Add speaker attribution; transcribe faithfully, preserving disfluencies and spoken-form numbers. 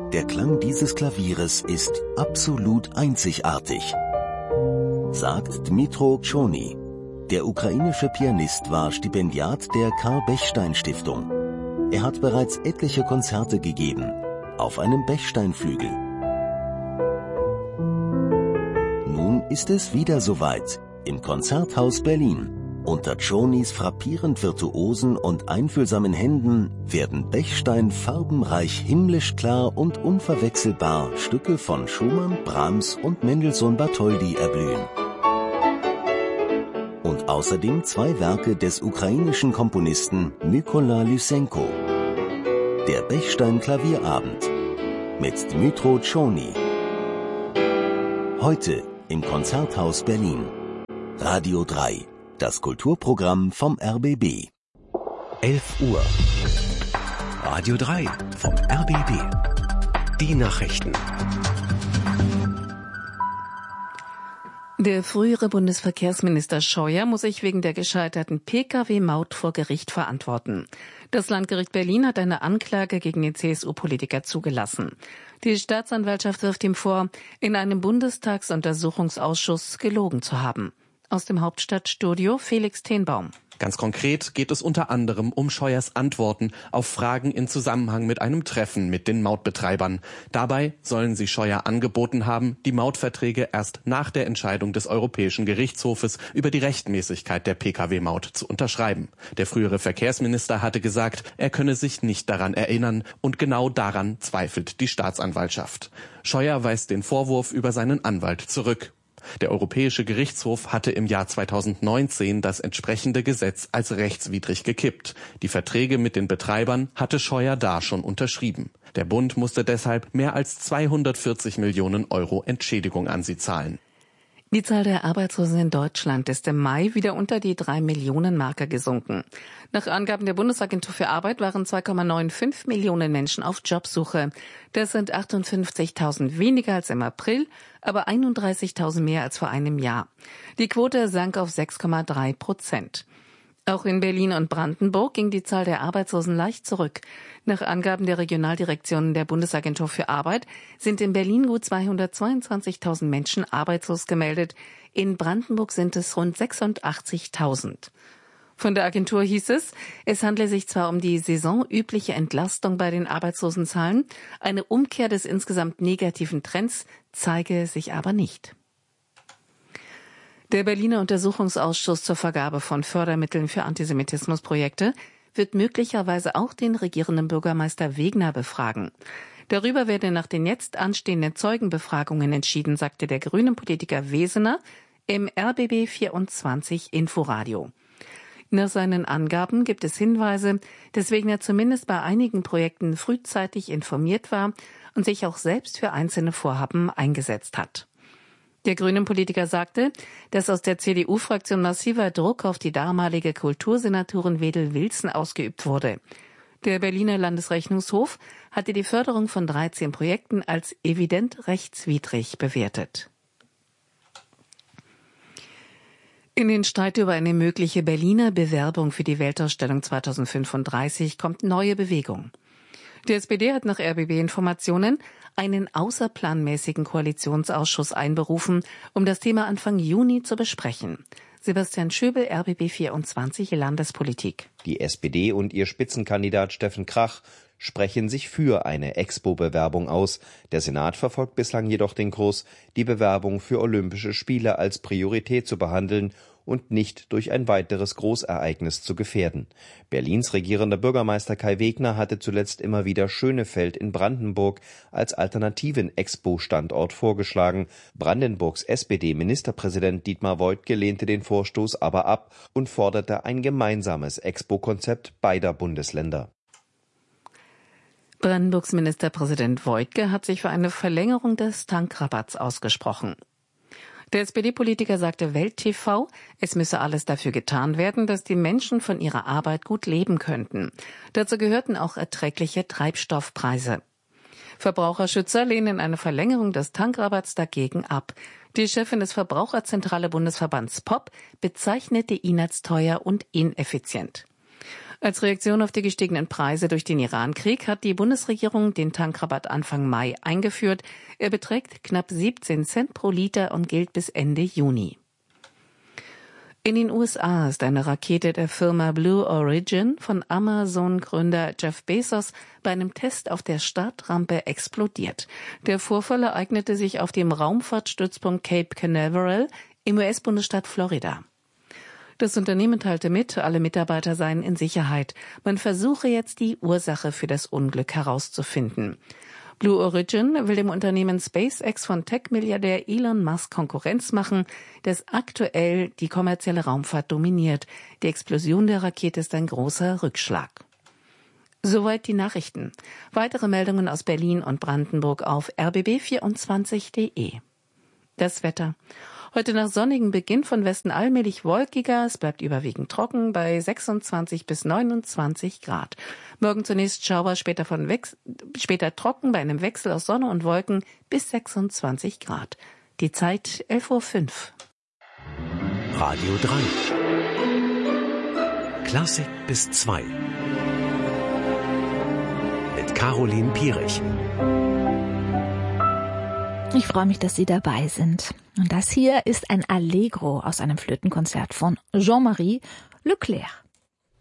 Speaker 1: Der Klang dieses Klavieres ist absolut einzigartig, sagt Dmytro Chony. Der ukrainische Pianist war Stipendiat der Karl-Bechstein-Stiftung. Er hat bereits etliche Konzerte gegeben, auf einem Bechsteinflügel. Nun ist es wieder soweit, im Konzerthaus Berlin. Unter Chonys frappierend virtuosen und einfühlsamen Händen werden Bechstein farbenreich himmlisch klar und unverwechselbar Stücke von Schumann, Brahms und Mendelssohn-Bartholdy erblühen. Und außerdem zwei Werke des ukrainischen Komponisten Mykola Lysenko. Der Bechstein-Klavierabend mit Dmytro Chony. Heute im Konzerthaus Berlin. Radio drei, das Kulturprogramm vom R B B.
Speaker 2: elf Uhr. Radio drei vom R B B. Die Nachrichten.
Speaker 3: Der frühere Bundesverkehrsminister Scheuer muss sich wegen der gescheiterten P K W-Maut vor Gericht verantworten. Das Landgericht Berlin hat eine Anklage gegen den C S U-Politiker zugelassen. Die Staatsanwaltschaft wirft ihm vor, in einem Bundestagsuntersuchungsausschuss gelogen zu haben. Aus dem Hauptstadtstudio Felix Tenbaum.
Speaker 4: Ganz konkret geht es unter anderem um Scheuers Antworten auf Fragen in Zusammenhang mit einem Treffen mit den Mautbetreibern. Dabei sollen sie Scheuer angeboten haben, die Mautverträge erst nach der Entscheidung des Europäischen Gerichtshofes über die Rechtmäßigkeit der P K W-Maut zu unterschreiben. Der frühere Verkehrsminister hatte gesagt, er könne sich nicht daran erinnern, und genau daran zweifelt die Staatsanwaltschaft. Scheuer weist den Vorwurf über seinen Anwalt zurück. Der Europäische Gerichtshof hatte im Jahr zweitausendneunzehn das entsprechende Gesetz als rechtswidrig gekippt. Die Verträge mit den Betreibern hatte Scheuer da schon unterschrieben. Der Bund musste deshalb mehr als zweihundertvierzig Millionen Euro Entschädigung an sie zahlen.
Speaker 3: Die Zahl der Arbeitslosen in Deutschland ist im Mai wieder unter die drei Millionen Marke gesunken. Nach Angaben der Bundesagentur für Arbeit waren zwei Komma fünfundneunzig Millionen Menschen auf Jobsuche. Das sind achtundfünfzigtausend weniger als im April, aber einunddreißigtausend mehr als vor einem Jahr. Die Quote sank auf sechs Komma drei Prozent. Auch in Berlin und Brandenburg ging die Zahl der Arbeitslosen leicht zurück. Nach Angaben der Regionaldirektionen der Bundesagentur für Arbeit sind in Berlin gut zweihundertzweiundzwanzigtausend Menschen arbeitslos gemeldet. In Brandenburg sind es rund sechsundachtzigtausend. Von der Agentur hieß es, es handle sich zwar um die saisonübliche Entlastung bei den Arbeitslosenzahlen, eine Umkehr des insgesamt negativen Trends zeige sich aber nicht. Der Berliner Untersuchungsausschuss zur Vergabe von Fördermitteln für Antisemitismusprojekte wird möglicherweise auch den regierenden Bürgermeister Wegner befragen. Darüber werde nach den jetzt anstehenden Zeugenbefragungen entschieden, sagte der grünen Politiker Wesener im R B B vierundzwanzig Inforadio. Nach seinen Angaben gibt es Hinweise, dass Wegner zumindest bei einigen Projekten frühzeitig informiert war und sich auch selbst für einzelne Vorhaben eingesetzt hat. Der grünen Politiker sagte, dass aus der C D U-Fraktion massiver Druck auf die damalige Kultursenatorin Wedel-Wilson ausgeübt wurde. Der Berliner Landesrechnungshof hatte die Förderung von dreizehn Projekten als evident rechtswidrig bewertet. In den Streit über eine mögliche Berliner Bewerbung für die Weltausstellung zweitausendfünfunddreißig kommt neue Bewegung. Die S P D hat nach R B B-Informationen einen außerplanmäßigen Koalitionsausschuss einberufen, um das Thema Anfang Juni zu besprechen. Sebastian Schöbel, R B B vierundzwanzig Landespolitik.
Speaker 5: Die S P D und ihr Spitzenkandidat Steffen Krach sprechen sich für eine Expo-Bewerbung aus. Der Senat verfolgt bislang jedoch den Kurs, die Bewerbung für Olympische Spiele als Priorität zu behandeln und nicht durch ein weiteres Großereignis zu gefährden. Berlins regierender Bürgermeister Kai Wegner hatte zuletzt immer wieder Schönefeld in Brandenburg als alternativen Expo-Standort vorgeschlagen. Brandenburgs S P D-Ministerpräsident Dietmar Woidke lehnte den Vorstoß aber ab und forderte ein gemeinsames Expo-Konzept beider Bundesländer.
Speaker 3: Brandenburgs Ministerpräsident Woidke hat sich für eine Verlängerung des Tankrabatts ausgesprochen. Der S P D-Politiker sagte Welt T V, es müsse alles dafür getan werden, dass die Menschen von ihrer Arbeit gut leben könnten. Dazu gehörten auch erträgliche Treibstoffpreise. Verbraucherschützer lehnen eine Verlängerung des Tankrabatts dagegen ab. Die Chefin des Verbraucherzentrale Bundesverbands P O P bezeichnete ihn als teuer und ineffizient. Als Reaktion auf die gestiegenen Preise durch den Iran-Krieg hat die Bundesregierung den Tankrabatt Anfang Mai eingeführt. Er beträgt knapp siebzehn Cent pro Liter und gilt bis Ende Juni. In den U S A ist eine Rakete der Firma Blue Origin von Amazon-Gründer Jeff Bezos bei einem Test auf der Startrampe explodiert. Der Vorfall ereignete sich auf dem Raumfahrtstützpunkt Cape Canaveral im U S-Bundesstaat Florida. Das Unternehmen teilte mit, alle Mitarbeiter seien in Sicherheit. Man versuche jetzt, die Ursache für das Unglück herauszufinden. Blue Origin will dem Unternehmen SpaceX von Tech-Milliardär Elon Musk Konkurrenz machen, das aktuell die kommerzielle Raumfahrt dominiert. Die Explosion der Rakete ist ein großer Rückschlag. Soweit die Nachrichten. Weitere Meldungen aus Berlin und Brandenburg auf r b b vierundzwanzig punkt de. Das Wetter. Heute nach sonnigem Beginn von Westen allmählich wolkiger. Es bleibt überwiegend trocken bei sechsundzwanzig bis neunundzwanzig Grad. Morgen zunächst Schauer, später, von Wechs- später trocken bei einem Wechsel aus Sonne und Wolken bis sechsundzwanzig Grad. Die Zeit elf Uhr fünf.
Speaker 2: Radio drei. Klassik bis zwei. Mit Caroline Pierich.
Speaker 6: Ich freue mich, dass Sie dabei sind. Und das hier ist ein Allegro aus einem Flötenkonzert von Jean-Marie Leclerc.